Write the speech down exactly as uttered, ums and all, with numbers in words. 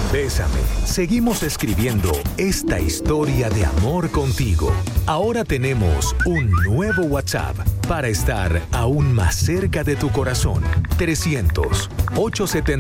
Bésame, seguimos escribiendo esta historia de amor contigo. Ahora tenemos un nuevo WhatsApp para estar aún más cerca de tu corazón. trescientos, ochocientos setenta